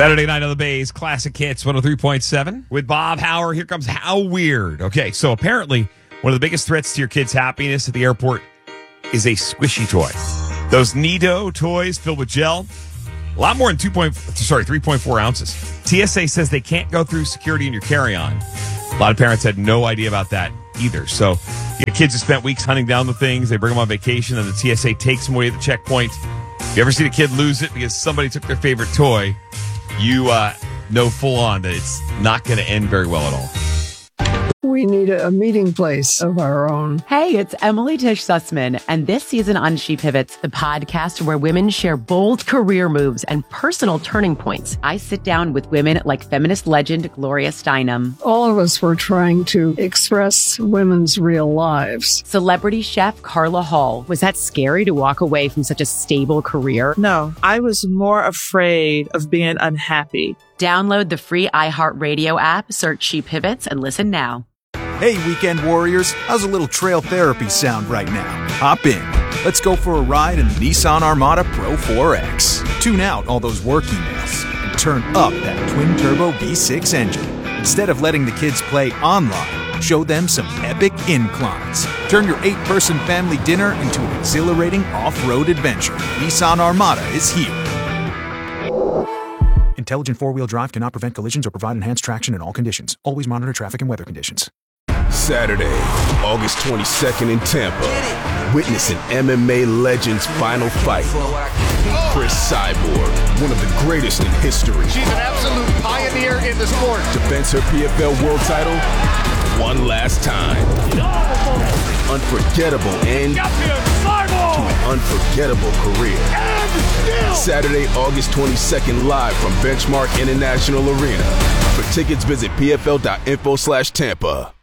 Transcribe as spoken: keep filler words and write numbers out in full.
Saturday night on the Bays, Classic Hits one oh three point seven with Bob Hauer. Here comes How Weird. Okay, so apparently one of the biggest threats to your kid's happiness at the airport is a squishy toy. Those Nido toys filled with gel, a lot more than two point, sorry, three point four ounces. T S A says they can't go through security in your carry-on. A lot of parents had no idea about that either. So you get kids who spent weeks hunting down the things. They bring them on vacation, and the T S A takes them away at the checkpoint. If you ever see a kid lose it because somebody took their favorite toy, you uh, know full on that it's not going to end very well at all. We need a meeting place of our own. Hey, it's Emily Tish Sussman, and this season on She Pivots, the podcast where women share bold career moves and personal turning points. I sit down with women like feminist legend Gloria Steinem. All of us were trying to express women's real lives. Celebrity chef Carla Hall. Was that scary to walk away from such a stable career? No, I was more afraid of being unhappy. Download the free iHeartRadio app, search She Pivots, and listen now. Hey, weekend warriors, how's a little trail therapy sound right now? Hop in. Let's go for a ride in the Nissan Armada Pro four X. Tune out all those work emails and turn up that twin-turbo V six engine. Instead of letting the kids play online, show them some epic inclines. Turn your eight-person family dinner into an exhilarating off-road adventure. Nissan Armada is here. Intelligent four-wheel drive cannot prevent collisions or provide enhanced traction in all conditions. Always monitor traffic and weather conditions. Saturday, August twenty-second in Tampa. Witness an M M A legend's final fight. Chris Cyborg, one of the greatest in history. She's an absolute pioneer in the sport. Defends her P F L world title one last time. Unforgettable end to an unforgettable career. Saturday, August twenty-second, live from Benchmark International Arena. For tickets, visit pfl.info slash Tampa.